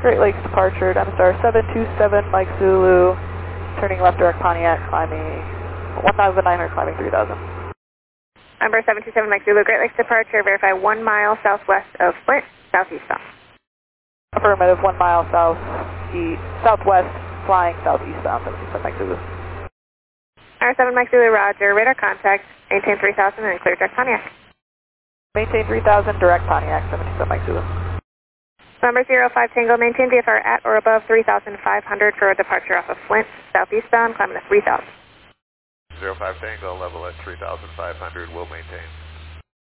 Great Lakes departure, Diamond Star 727 Mike Zulu, turning left direct Pontiac, climbing 1,900, climbing 3,000. Number 727 Mike Zulu, Great Lakes departure, verify 1 mile southwest of Flint, southeast bound. Affirmative, 1 mile southwest, flying southeast bound, 727 Mike Zulu. R7 Mike Zulu, roger, radar contact, maintain 3,000 and clear direct Pontiac. Maintain 3,000, direct Pontiac, 727 Mike Zulu. Number 05 Tango, maintain VFR at or above 3,500 for a departure off of Flint, southeast bound, climbing to 3,000. 05 Tango, level at 3,500, will maintain.